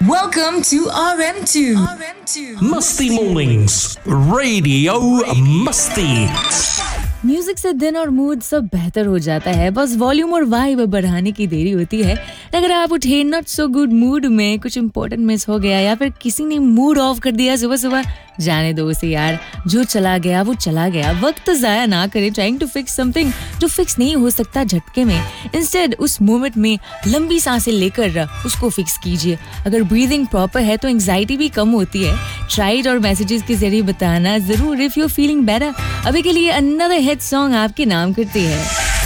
Welcome to RM2. मस्ती mornings radio मस्ती। Music से दिन और मूड सब बेहतर हो जाता है, बस वॉल्यूम और वाइब बढ़ाने की देरी होती है। अगर आप उठे नॉट सो गुड मूड में, कुछ इंपॉर्टेंट मिस हो गया या फिर किसी ने मूड ऑफ कर दिया सुबह सुबह, जाने दो उसे यार, जो चला गया वो चला गया। वक्त जाया ना करें ट्राइंग टू फिक्स समथिंग जो फिक्स नहीं हो सकता झटके में। इंस्टेड उस मोमेंट में लंबी सांसें लेकर उसको फिक्स कीजिए। अगर ब्रीदिंग प्रॉपर है तो एंग्जाइटी भी कम होती है। ट्राई इट और मैसेजेस के जरिए बताना जरूर इफ यू फीलिंग बेटर। अभी के लिए अनदर हिट सॉन्ग आपके नाम करती है।